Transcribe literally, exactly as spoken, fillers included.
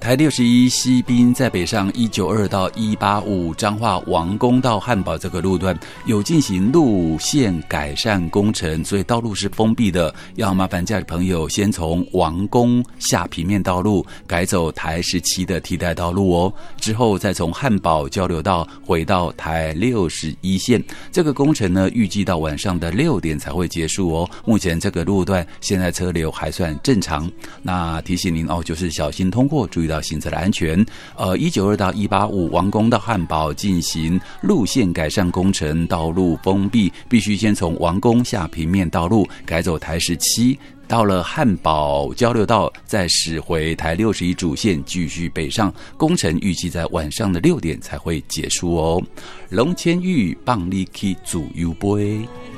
台六十一西滨在北上一九二到一八五彰化王功到汉堡这个路段有进行路线改善工程，所以道路是封闭的，要麻烦家里朋友先从王功下平面道路改走台十七的替代道路哦，之后再从汉堡交流道回到台六十一线。这个工程呢预计到晚上的六点才会结束哦。目前这个路段现在车流还算正常，那提醒您哦，就是小心通过，注意到行车的安全。呃，一九二到一八五王功到汉堡进行路线改善工程，道路封闭，必须先从王功下平面道路改走台十七。到了汉堡交流道，再驶回台六十一主线，继续北上。工程预计在晚上的六点才会结束哦。龙千玉棒力去主优杯。